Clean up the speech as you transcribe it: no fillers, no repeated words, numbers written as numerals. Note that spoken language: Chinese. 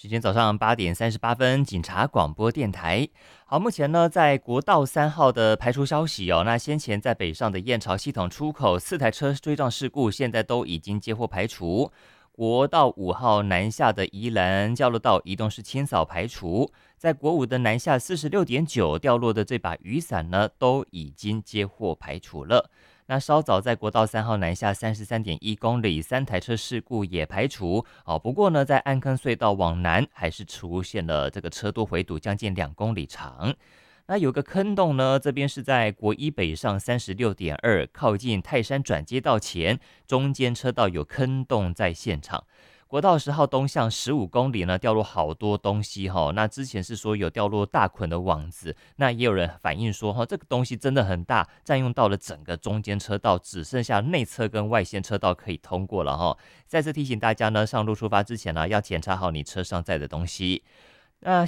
时间早上8点38分，警察广播电台。好，目前呢，在国道3号的排除消息哦，那先前在北上的燕巢系统出口4台车追撞事故，现在都已经接获排除。国道5号南下的宜兰交流道移动式清扫排除，在国5的南下46.9掉落的这把雨伞呢，都已经接获排除了。那稍早在国道3号南下33.1公里，3台车事故也排除哦。不过呢，在安坑隧道往南还是出现了这个车多回堵，将近2公里长。那有个坑洞呢，这边是在国一北上36.2，靠近泰山转接道前，中间车道有坑洞在现场。国道10号东向15公里呢，掉落好多东西哈。那之前是说有掉落大捆的网子，那也有人反映说哈，这个东西真的很大，占用到了整个中间车道，只剩下内侧跟外线车道可以通过了哈。再次提醒大家呢，上路出发之前呢，要检查好你车上载的东西。那